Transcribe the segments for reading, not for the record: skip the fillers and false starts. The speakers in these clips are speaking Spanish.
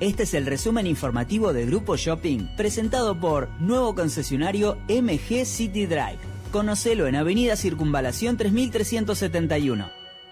Este es el resumen informativo de Grupo Shopping, presentado por nuevo concesionario MG City Drive. Conocelo en Avenida Circunvalación 3371.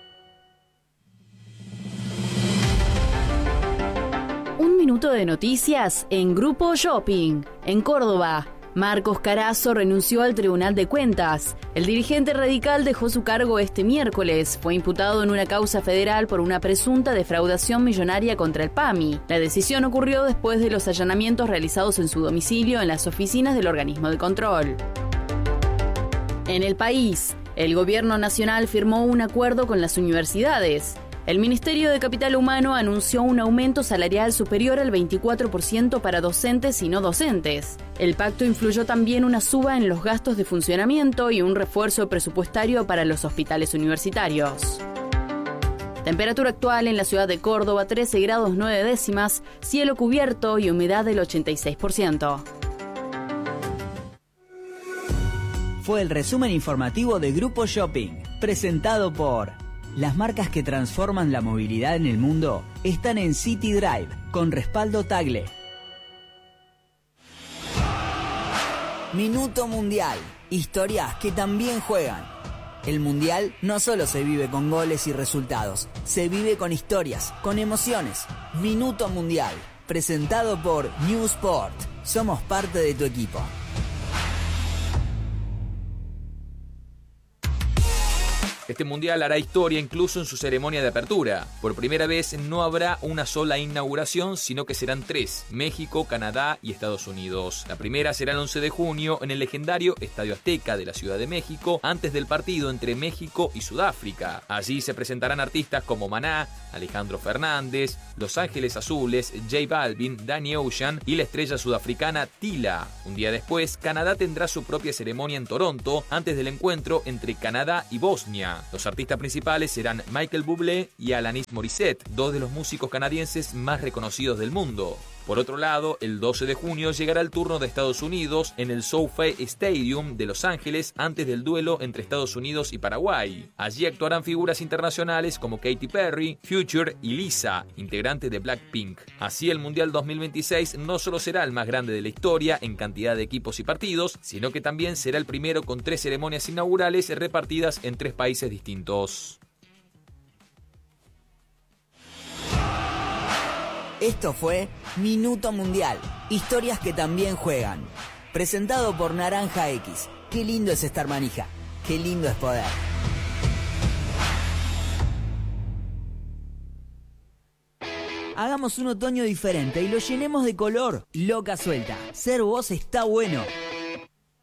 Un minuto de noticias en Grupo Shopping. En Córdoba, Marcos Carazo renunció al Tribunal de Cuentas. El dirigente radical dejó su cargo este miércoles. Fue imputado en una causa federal por una presunta defraudación millonaria contra el PAMI. La decisión ocurrió después de los allanamientos realizados en su domicilio en las oficinas del organismo de control. En el país, el gobierno nacional firmó un acuerdo con las universidades. El Ministerio de Capital Humano anunció un aumento salarial superior al 24% para docentes y no docentes. El pacto influyó también una suba en los gastos de funcionamiento y un refuerzo presupuestario para los hospitales universitarios. Temperatura actual en la ciudad de Córdoba, 13 grados 9 décimas, cielo cubierto y humedad del 86%. Fue el resumen informativo de Grupo Shopping, presentado por... Las marcas que transforman la movilidad en el mundo están en City Drive, con respaldo Tagle. Minuto Mundial. Historias que también juegan. El Mundial no solo se vive con goles y resultados, se vive con historias, con emociones. Minuto Mundial. Presentado por New Sport. Somos parte de tu equipo. Este mundial hará historia incluso en su ceremonia de apertura. Por primera vez no habrá una sola inauguración, sino que serán 3, México, Canadá y Estados Unidos. La primera será el 11 de junio en el legendario Estadio Azteca de la Ciudad de México, antes del partido entre México y Sudáfrica. Allí se presentarán artistas como Maná, Alejandro Fernández, Los Ángeles Azules, J Balvin, Danny Ocean y la estrella sudafricana Tila. Un día después, Canadá tendrá su propia ceremonia en Toronto, antes del encuentro entre Canadá y Bosnia. Los artistas principales serán Michael Bublé y Alanis Morissette, 2 de los músicos canadienses más reconocidos del mundo. Por otro lado, el 12 de junio llegará el turno de Estados Unidos en el SoFi Stadium de Los Ángeles antes del duelo entre Estados Unidos y Paraguay. Allí actuarán figuras internacionales como Katy Perry, Future y Lisa, integrante de Blackpink. Así el Mundial 2026 no solo será el más grande de la historia en cantidad de equipos y partidos, sino que también será el primero con 3 ceremonias inaugurales repartidas en 3 países distintos. Esto fue Minuto Mundial, historias que también juegan. Presentado por Naranja X. Qué lindo es estar manija, qué lindo es poder. Hagamos un otoño diferente y lo llenemos de color. Loca suelta, ser vos está bueno.